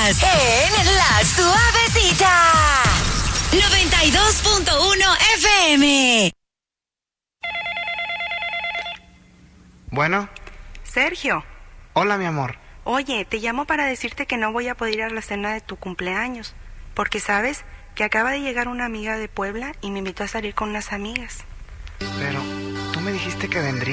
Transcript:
Estás en La Suavecita 92.1 FM. Bueno. Sergio. Hola, mi amor. Oye, te llamo para decirte que no voy a poder ir a la cena de tu cumpleaños, porque sabes que acaba de llegar una amiga de Puebla y me invitó a salir con unas amigas. Pero tú me dijiste que vendría.